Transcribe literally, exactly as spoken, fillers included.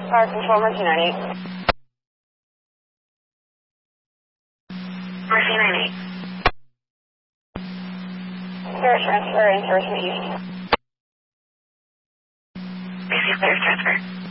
Fire Control, Mercy ninety-eight. Mercy ninety-eight. Clear transfer and Thursday East. Receive clear transfer.